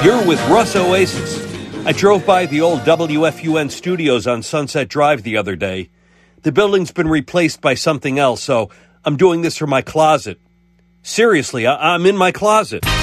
You're with Russ Oasis. I drove by the old WFUN studios on Sunset Drive the other day. The building's been replaced by something else, so I'm doing this from my closet. Seriously, I'm in my closet.